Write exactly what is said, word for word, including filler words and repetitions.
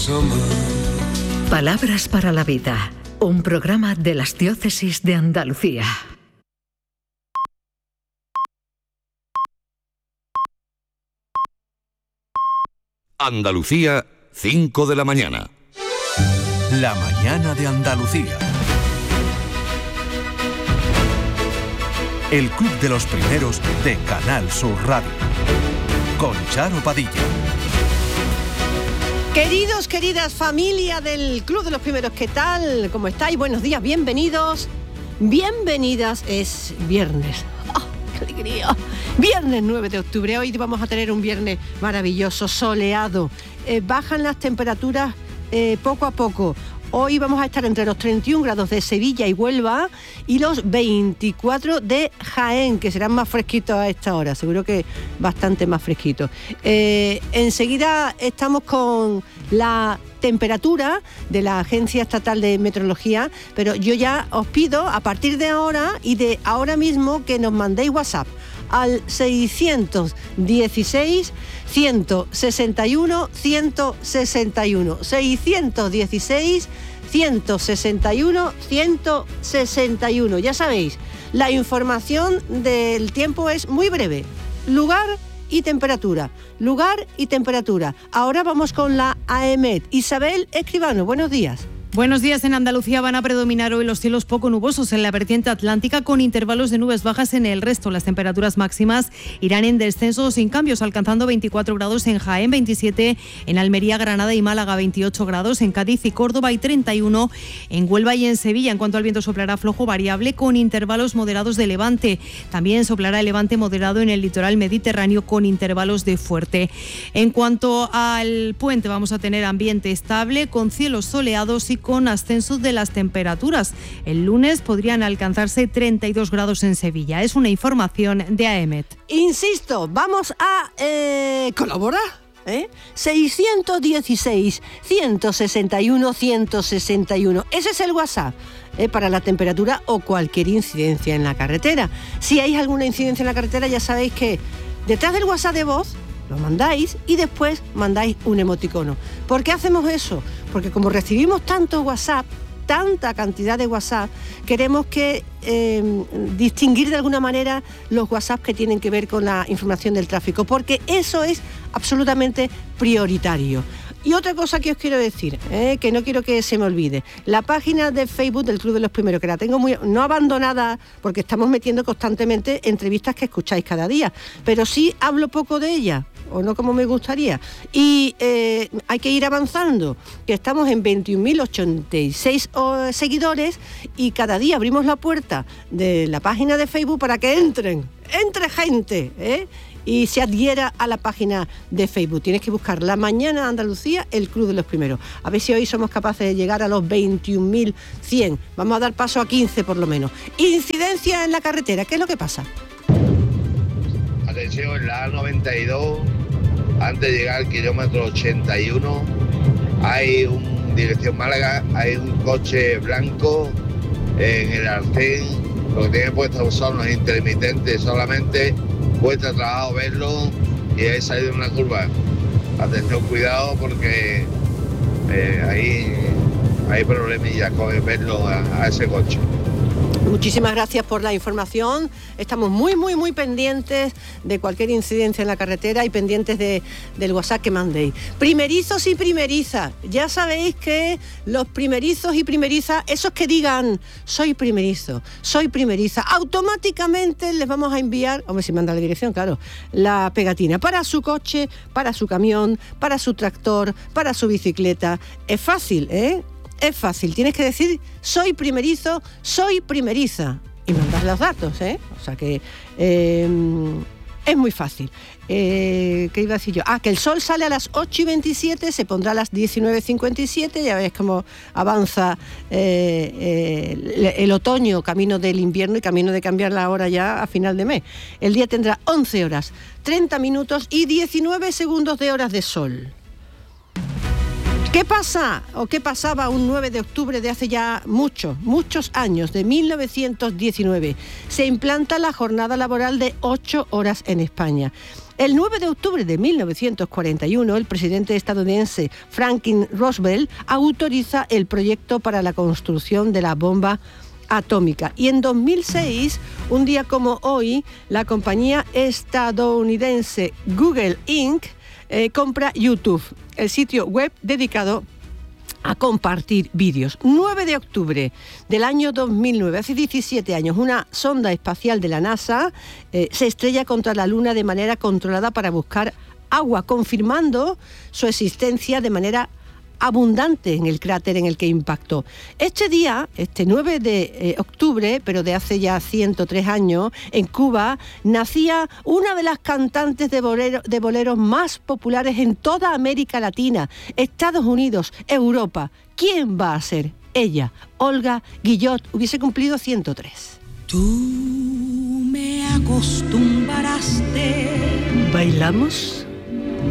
Palabras para la vida, un programa de las diócesis de Andalucía. Andalucía, cinco de la mañana. La mañana de Andalucía. El Club de los Primeros de Canal Sur Radio. Con Charo Padilla. Queridos, queridas, familia del Club de los Primeros, ¿qué tal? ¿Cómo estáis? Buenos días, bienvenidos. Bienvenidas, es viernes. ¡Oh, qué alegría! Viernes nueve de octubre, hoy vamos a tener un viernes maravilloso, soleado. Eh, bajan las temperaturas eh, poco a poco. Hoy vamos a estar entre los treinta y un grados de Sevilla y Huelva y los veinticuatro de Jaén, que serán más fresquitos a esta hora, seguro que bastante más fresquitos. Eh, enseguida estamos con la temperatura de la Agencia Estatal de Meteorología, pero yo ya os pido a partir de ahora y de ahora mismo que nos mandéis WhatsApp al seiscientos dieciséis, ciento sesenta y uno, ciento sesenta y uno. seiscientos dieciséis, ciento sesenta y uno, ciento sesenta y uno. Ya sabéis, la información del tiempo es muy breve. Lugar y temperatura. Lugar y temperatura. Ahora vamos con la AEMET. Isabel Escribano, buenos días. Buenos días. En Andalucía van a predominar hoy los cielos poco nubosos en la vertiente atlántica, con intervalos de nubes bajas en el resto. Las temperaturas máximas irán en descenso sin cambios, alcanzando veinticuatro grados en Jaén, veintisiete en Almería, Granada y Málaga, veintiocho grados en Cádiz y Córdoba y treinta y uno en Huelva y en Sevilla. En cuanto al viento, soplará flojo variable con intervalos moderados de levante. También soplará el levante moderado en el litoral mediterráneo con intervalos de fuerte. En cuanto al puente, vamos a tener ambiente estable con cielos soleados y con ascenso de las temperaturas. El lunes podrían alcanzarse treinta y dos grados en Sevilla. Es una información de AEMET. Insisto, vamos a eh, colaborar. ¿Eh? seiscientos dieciséis, ciento sesenta y uno, ciento sesenta y uno. Ese es el WhatsApp ¿eh? para la temperatura o cualquier incidencia en la carretera. Si hay alguna incidencia en la carretera, ya sabéis que detrás del WhatsApp de voz lo mandáis y después mandáis un emoticono. ¿Por qué hacemos eso? Porque como recibimos tanto WhatsApp, tanta cantidad de WhatsApp, queremos que eh, distinguir de alguna manera los WhatsApp que tienen que ver con la información del tráfico, porque eso es absolutamente prioritario. Y otra cosa que os quiero decir, eh, que no quiero que se me olvide, la página de Facebook del Club de los Primeros, que la tengo muy no abandonada, porque estamos metiendo constantemente entrevistas que escucháis cada día, pero sí hablo poco de ella, o no como me gustaría, y eh, hay que ir avanzando, que estamos en veintiún mil ochenta y seis oh, seguidores, y cada día abrimos la puerta de la página de Facebook para que entren, entre gente, ¿eh? y se adhiera a la página de Facebook. Tienes que buscar La Mañana Andalucía, el Club de los Primeros. A ver si hoy somos capaces de llegar a los veintiún mil cien. Vamos a dar paso a quince por lo menos. Incidencia en la carretera, ¿qué es lo que pasa? Atención, en la A noventa y dos, antes de llegar al kilómetro ochenta y uno, hay un dirección Málaga, hay un coche blanco en el arcén. Lo que tiene puesto son los intermitentes solamente. Cuesta trabajo verlo y he salido en una curva. Atención, cuidado, porque eh, ahí hay problemillas con verlo a, a ese coche. Muchísimas gracias por la información. Estamos muy, muy, muy pendientes de cualquier incidencia en la carretera y pendientes de, del WhatsApp que mandéis. Primerizos y primerizas. Ya sabéis que los primerizos y primerizas, esos que digan soy primerizo, soy primeriza, automáticamente les vamos a enviar, hombre, si manda la dirección, claro, la pegatina para su coche, para su camión, para su tractor, para su bicicleta. Es fácil, ¿eh? Es fácil, tienes que decir soy primerizo, soy primeriza y mandar los datos, ¿eh? O sea que eh, es muy fácil. Eh, ¿Qué iba a decir yo? Ah, que el sol sale a las ocho y veintisiete, se pondrá a las diecinueve cincuenta y siete, ya veis cómo avanza eh, eh, el, el otoño, camino del invierno y camino de cambiar la hora ya a final de mes. El día tendrá once horas, treinta minutos y diecinueve segundos de horas de sol. ¿Qué pasa o qué pasaba un nueve de octubre de hace ya muchos, muchos años, de mil novecientos diecinueve? Se implanta la jornada laboral de ocho horas en España. El nueve de octubre de mil novecientos cuarenta y uno, el presidente estadounidense Franklin Roosevelt autoriza el proyecto para la construcción de la bomba atómica. Y en dos mil seis, un día como hoy, la compañía estadounidense Google incorporated eh, compra YouTube, el sitio web dedicado a compartir vídeos. nueve de octubre del año dos mil nueve, hace diecisiete años, una sonda espacial de la NASA eh, se estrella contra la Luna de manera controlada para buscar agua, confirmando su existencia de manera abundante en el cráter en el que impactó. Este día, este nueve de octubre, pero de hace ya ciento tres años, en Cuba, nacía una de las cantantes de, bolero, de boleros más populares en toda América Latina, Estados Unidos, Europa. ¿Quién va a ser? Ella, Olga Guillot, hubiese cumplido ciento tres. Tú me acostumbraste. ¿Bailamos?